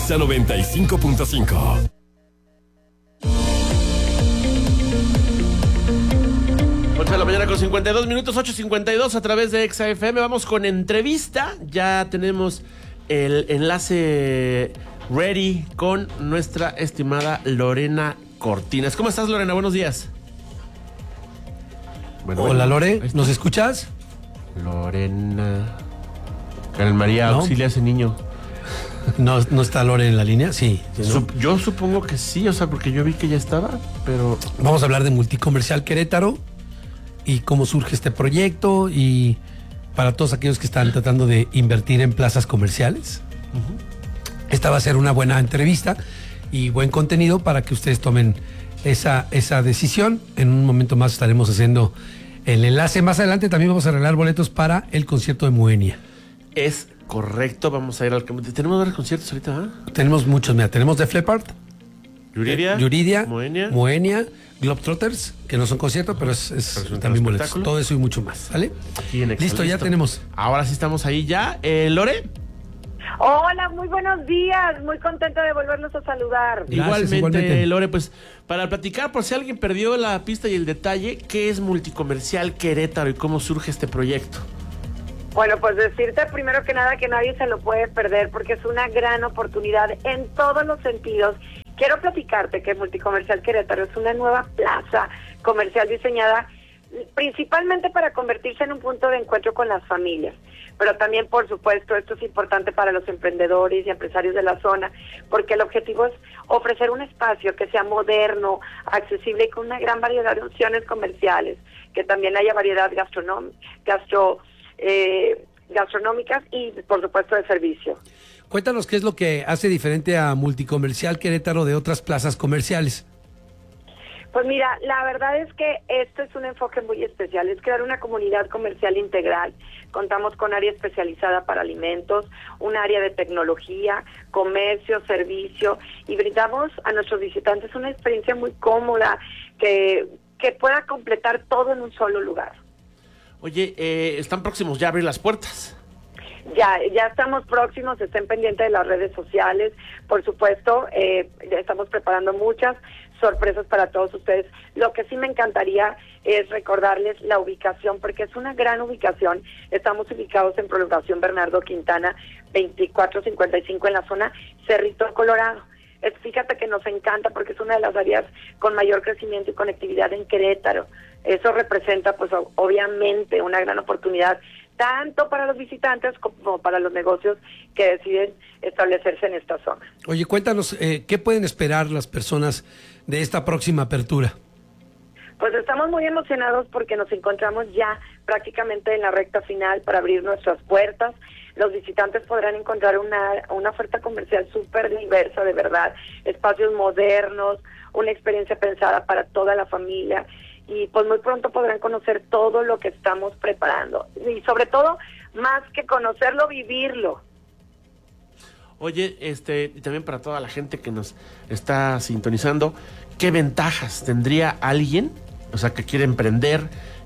Exa 95.5. De la mañana con 52 minutos, 8:52 a través de Exa FM. Vamos con entrevista. Ya tenemos el enlace ready con nuestra estimada Lorena Cortines. ¿Cómo estás, Lorena? Buenos días. Hola, Lore. ¿Nos escuchas? Lorena. Carmen María, ¿No? auxilia a ese niño. ¿No está Lore en la línea? Sí. ¿No? Yo supongo que sí, o sea, porque yo vi que ya estaba, pero... Vamos a hablar de Multicomercial Querétaro y cómo surge este proyecto y para todos aquellos que están tratando de invertir en plazas comerciales. Esta va a ser una buena entrevista y buen contenido para que ustedes tomen esa decisión. En un momento más estaremos haciendo el enlace. Más adelante también vamos a arreglar boletos para el concierto de Moenia. Es correcto, vamos a ir al... Tenemos varios conciertos ahorita, ¿eh? Tenemos muchos, mira, tenemos Def Leppard, Yuridia, Moenia, Globetrotters, que no son conciertos, pero es también boletos. Todo eso y mucho más, ¿sale? Listo, ya tenemos. Ahora sí estamos ahí ya. ¿Lore? Hola, muy buenos días. Muy contenta de volverlos a saludar. Gracias, Igualmente, Lore, pues para platicar, por si alguien perdió la pista y el detalle, ¿qué es Multicomercial Querétaro y cómo surge este proyecto? Bueno, pues decirte primero que nada que nadie se lo puede perder porque es una gran oportunidad en todos los sentidos. Quiero platicarte que Multicomercial Querétaro es una nueva plaza comercial diseñada principalmente para convertirse en un punto de encuentro con las familias, pero también, por supuesto, esto es importante para los emprendedores y empresarios de la zona, porque el objetivo es ofrecer un espacio que sea moderno, accesible y con una gran variedad de opciones comerciales, que también haya variedad gastronómicas y, por supuesto, de servicio. Cuéntanos qué es lo que hace diferente a Multicomercial Querétaro de otras plazas comerciales. Pues mira, la verdad es que esto es un enfoque muy especial, es crear una comunidad comercial integral. Contamos con área especializada para alimentos, un área de tecnología, comercio, servicio, y brindamos a nuestros visitantes una experiencia muy cómoda que pueda completar todo en un solo lugar. Oye, están próximos ya a abrir las puertas. Ya estamos próximos, estén pendientes de las redes sociales, por supuesto, ya estamos preparando muchas sorpresas para todos ustedes. Lo que sí me encantaría es recordarles la ubicación, porque es una gran ubicación. Estamos ubicados en Prolongación Bernardo Quintana, 2455 en la zona Cerrito Colorado. Fíjate que nos encanta porque es una de las áreas con mayor crecimiento y conectividad en Querétaro. Eso representa, pues, obviamente una gran oportunidad tanto para los visitantes como para los negocios que deciden establecerse en esta zona. Oye, cuéntanos, ¿qué pueden esperar las personas de esta próxima apertura? Pues estamos muy emocionados porque nos encontramos ya prácticamente en la recta final para abrir nuestras puertas. Los visitantes podrán encontrar una oferta comercial súper diversa, de verdad, espacios modernos, una experiencia pensada para toda la familia. Y pues muy pronto podrán conocer todo lo que estamos preparando. Y sobre todo, más que conocerlo, vivirlo. Oye, y también para toda la gente que nos está sintonizando, ¿qué ventajas tendría alguien, o sea, que quiere emprender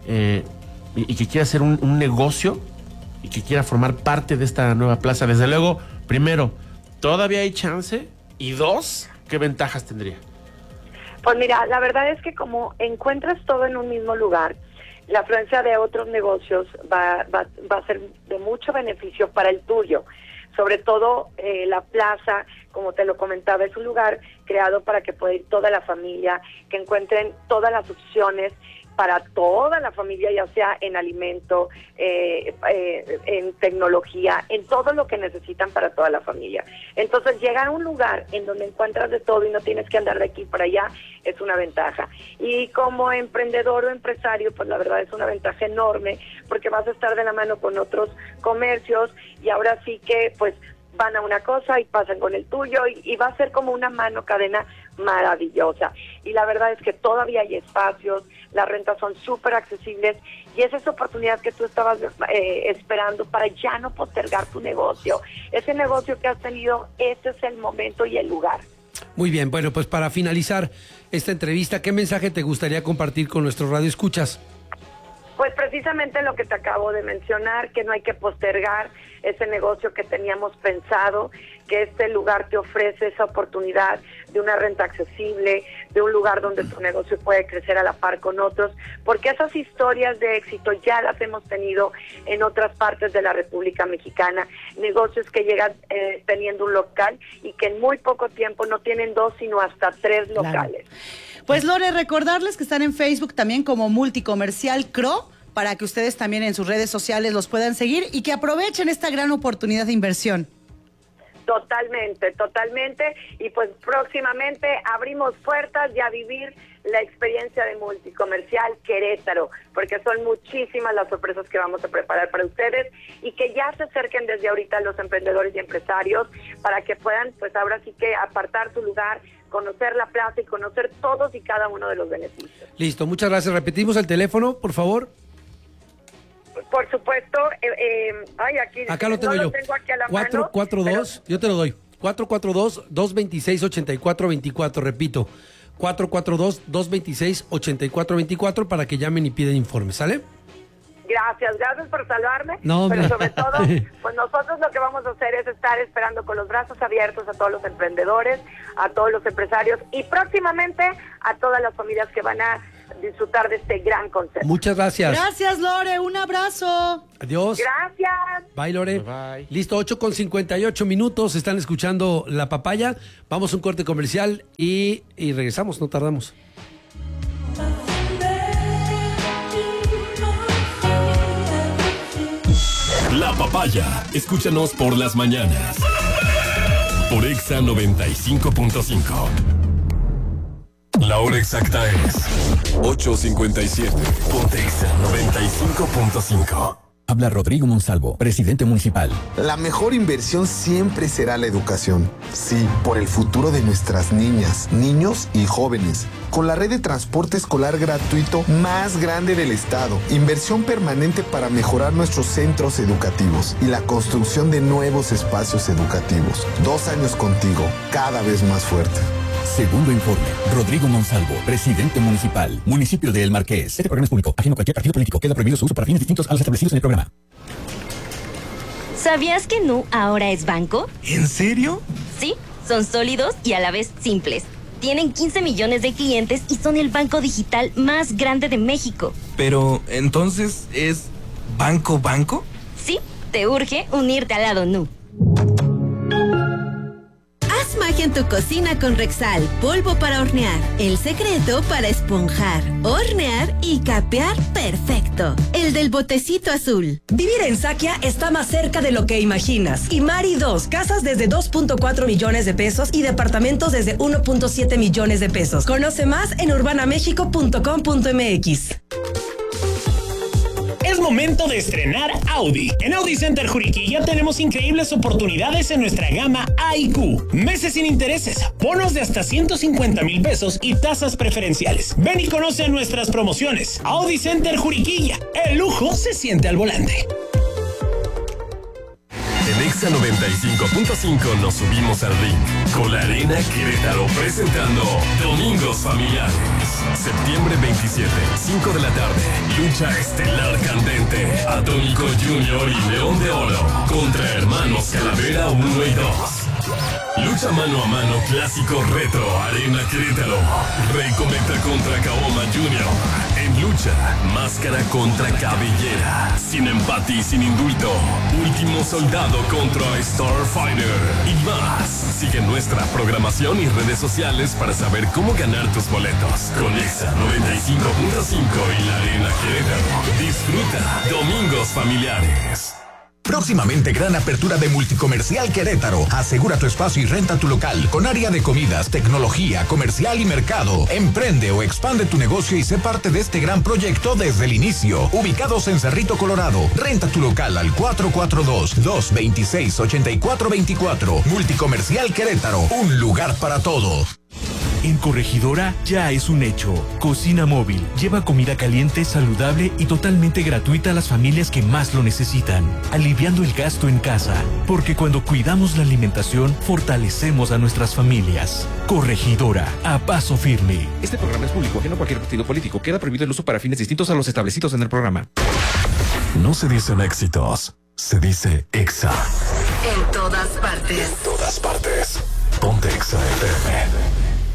y que quiera hacer un negocio y que quiera formar parte de esta nueva plaza? Desde luego, primero, ¿todavía hay chance? Y dos, ¿qué ventajas tendría? Pues mira, la verdad es que como encuentras todo en un mismo lugar, la afluencia de otros negocios va a ser de mucho beneficio para el tuyo. Sobre todo la plaza, como te lo comentaba, es un lugar creado para que pueda ir toda la familia, que encuentren todas las opciones para toda la familia, ya sea en alimento, en tecnología, en todo lo que necesitan para toda la familia. Entonces, llegar a un lugar en donde encuentras de todo y no tienes que andar de aquí para allá es una ventaja. Y como emprendedor o empresario, pues la verdad es una ventaja enorme, porque vas a estar de la mano con otros comercios y ahora sí que, pues, van a una cosa y pasan con el tuyo y va a ser como una mano cadena maravillosa. Y la verdad es que todavía hay espacios, las rentas son súper accesibles y es esa oportunidad que tú estabas esperando para ya no postergar tu negocio. Ese negocio que has tenido, ese es el momento y el lugar. Muy bien, bueno, pues para finalizar esta entrevista, ¿qué mensaje te gustaría compartir con nuestros radioescuchas? Pues precisamente lo que te acabo de mencionar, que no hay que postergar ese negocio que teníamos pensado, que este lugar te ofrece esa oportunidad de una renta accesible, de un lugar donde tu negocio puede crecer a la par con otros, porque esas historias de éxito ya las hemos tenido en otras partes de la República Mexicana, negocios que llegan teniendo un local y que en muy poco tiempo no tienen 2, sino hasta 3 locales. Pues Lore, recordarles que están en Facebook también como Multicomercial CRO, para que ustedes también en sus redes sociales los puedan seguir y que aprovechen esta gran oportunidad de inversión. Totalmente, totalmente. Y pues próximamente abrimos puertas y a vivir la experiencia de Multicomercial Querétaro, porque son muchísimas las sorpresas que vamos a preparar para ustedes y que ya se acerquen desde ahorita los emprendedores y empresarios para que puedan, pues ahora sí que apartar su lugar, conocer la plaza y conocer todos y cada uno de los beneficios. Listo, muchas gracias. Repetimos el teléfono, por favor. Por supuesto, aquí acá lo tengo no yo. Lo tengo aquí a la 442, mano, yo te lo doy. 442-226-8424, repito. 442-226-8424 para que llamen y piden informes, ¿sale? Gracias por salvarme. No, pero sobre todo, pues nosotros lo que vamos a hacer es estar esperando con los brazos abiertos a todos los emprendedores, a todos los empresarios y próximamente a todas las familias que van a disfrutar de este gran concepto. Muchas gracias. Gracias, Lore. Un abrazo. Adiós. Gracias. Bye, Lore. Bye. Listo, 8:58. Están escuchando La Papaya. Vamos a un corte comercial y regresamos, no tardamos. La Papaya. Escúchanos por las mañanas. Por Exa 95.5. La hora exacta es 8:57. Ponte Exa 95.5. Habla Rodrigo Monsalvo, presidente municipal. La mejor inversión siempre será la educación. Sí, por el futuro de nuestras niñas, niños y jóvenes. Con la red de transporte escolar gratuito más grande del estado. Inversión permanente para mejorar nuestros centros educativos y la construcción de nuevos espacios educativos. 2 años contigo, cada vez más fuerte. Segundo informe. Rodrigo Monsalvo, presidente municipal. Municipio de El Marqués. Este programa es público, ajeno a cualquier partido político. Queda prohibido su uso para fines distintos a los establecidos en el programa. ¿Sabías que Nu ahora es banco? ¿En serio? Sí, son sólidos y a la vez simples. Tienen 15 millones de clientes y son el banco digital más grande de México. Pero, ¿entonces es banco? Sí, te urge unirte al lado Nu. Haz magia en tu cocina con Rexal, polvo para hornear. El secreto para esponjar, hornear y capear perfecto. El del botecito azul. Vivir en Saquia está más cerca de lo que imaginas. Y Mari 2, casas desde 2.4 millones de pesos y departamentos desde 1.7 millones de pesos. Conoce más en urbanamexico.com.mx. Es momento de estrenar Audi. En Audi Center Juriquilla tenemos increíbles oportunidades en nuestra gama AIQ. Meses sin intereses, bonos de hasta 150,000 pesos y tasas preferenciales. Ven y conoce nuestras promociones. Audi Center Juriquilla. El lujo se siente al volante. En Exa 95.5 nos subimos al ring con la Arena Querétaro presentando Domingos Familiares. Septiembre 27, 5 de la tarde. Lucha estelar candente. Atómico Junior y León de Oro contra Hermanos Calavera 1 y 2. Lucha mano a mano clásico retro Arena Querétaro. Rey Cometa contra Kaoma Junior. En lucha, máscara contra cabellera. Sin empate y sin indulto. Último soldado contra Starfighter. Y más. Sigue nuestra programación y redes sociales para saber cómo ganar tus boletos. Con Exa 95.5 y la Arena Querétaro. Disfruta Domingos Familiares. Próximamente gran apertura de Multicomercial Querétaro. Asegura tu espacio y renta tu local con área de comidas, tecnología, comercial y mercado. Emprende o expande tu negocio y sé parte de este gran proyecto desde el inicio. Ubicados en Cerrito, Colorado. Renta tu local al 442-226-8424. Multicomercial Querétaro. Un lugar para todos. En Corregidora ya es un hecho. Cocina móvil. Lleva comida caliente, saludable y totalmente gratuita a las familias que más lo necesitan, aliviando el gasto en casa. Porque cuando cuidamos la alimentación, fortalecemos a nuestras familias. Corregidora, a paso firme. Este programa es público, ajeno a cualquier partido político. Queda prohibido el uso para fines distintos a los establecidos en el programa. No se dicen éxitos, se dice Exa. En todas partes. En todas partes. Ponte Exa FM.